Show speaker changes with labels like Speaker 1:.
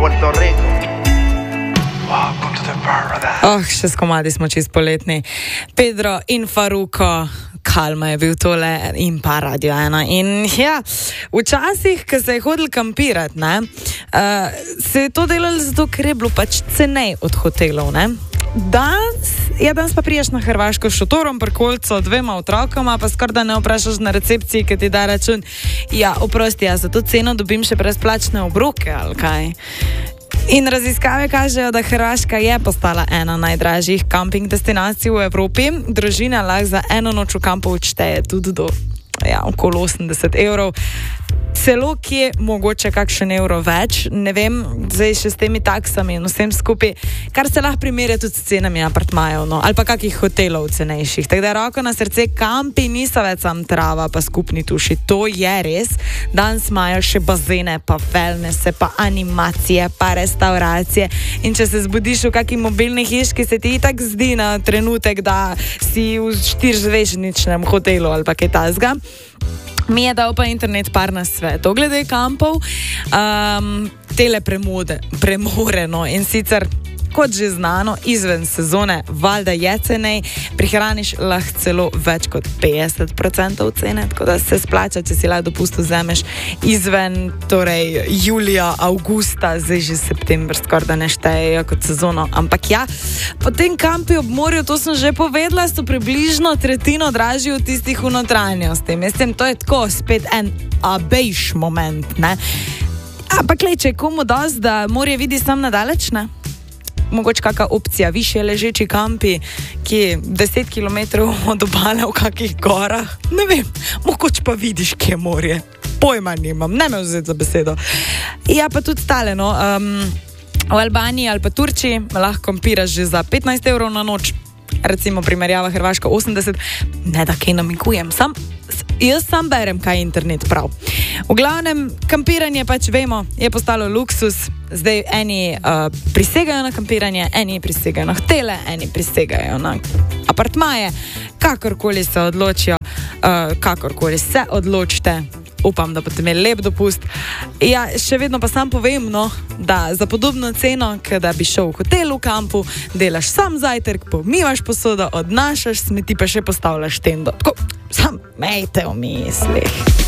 Speaker 1: Puerto Rico. Welcome to the paradise.
Speaker 2: Še s komadi smo čist poletni. Pedro in Faruko, Kalma je bil tole in pa Radio 1. In ja, včasih, ko se je hodil kampirati, se je to delalo zato, ker je bilo pač cenej od hotelov, ne? Danes pa priješ na Hrvaško s šotorom, prkolco, 2 otrokoma, pa skoraj da ne vprašaš na recepciji, ki ti da račun. Ja, oprosti, jaz za to ceno dobim še brezplačne obroke, ali kaj? In raziskave kažejo, da Hrvaška je postala ena najdražjih kamping destinacij v Evropi. Družina lahko za eno noč v kampu odšteje tudi do okoli 80 evrov. Celo kje mogoče kakšen evro več, ne vem, zdaj še s temi taksami in vsem skupaj, kar se lahko primerja tudi s cenami apartmajev, ali pa kakih hotelov cenejših. Tako da roko na srce, kampi niso več sam trava pa skupni tuši, to je res. Danes imajo še bazene, pa wellnesse, pa animacije, pa restauracije. In če se zbudiš v kakšni mobilni hiški, se ti itak zdi na trenutek, da si v 4-zvezdničnem hotelu ali pa kaj takega. Mi je dal pa internet par nasvetov glede kampov, tele premore, in sicer, kot že znano, izven sezone valjda je cenej, prihraniš lahko celo več kot 50% cene, tako da se splača, če si lahko dopustu vzameš izven, torej julija, avgusta, zdaj že september, skoraj da ne štejejo kot sezono, ampak ja, potem kampi ob morju, to sem že povedala, so približno tretjino dražji od tistih v notranjosti. Mislim, to je tako spet en abejš moment, ne? Ampak glej, če je komu dosti, da morje vidi sam nadaleč, ne? Mogoče kakšna opcija, višje ležeči kampi, ki je 10 km od obale v kakih gorah. Ne vem, mogoče pa vidiš, kje je morje. Pojma nimam, ne me vzeti za besedo. Ja, pa tudi tale, v Albaniji ali pa Turčiji lahko kampiraš že za 15 evrov na noč. Recimo primerjava Hrvaška 80, ne da kaj namigujem, jaz sam berem, kaj je internet prav. V glavnem, kampiranje pač vemo, je postalo luksus, zdaj eni prisegajo na kampiranje, eni prisegajo na hotele, eni prisegajo na apartmaje, kakorkoli se odločijo, kakorkoli se odločite. Upam, da boste imeli lep dopust. Ja, še vedno pa sam povem, da za podobno ceno, da bi šel v hotel v kampu, delaš sam zajtrk, pomivaš posodo, odnašaš smeti, pa še postavljaš tendo. Tako, sam mejte v mislih.